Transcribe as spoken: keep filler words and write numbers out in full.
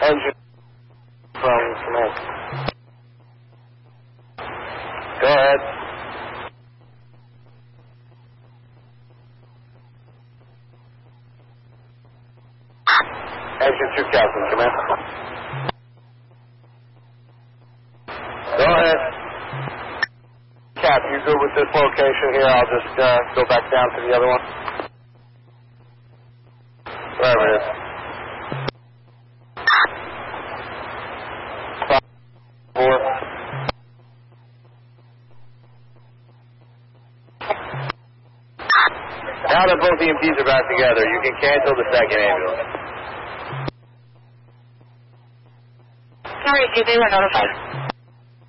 Engine from command. Go ahead. Engine two Captain, command. Go ahead. Cap, you good with this location here? I'll just uh, go back down to the other one. Wherever it is. Five, four. Now that both E M Ts are back together, you can cancel the second ambulance. Sorry, G B, we're notified.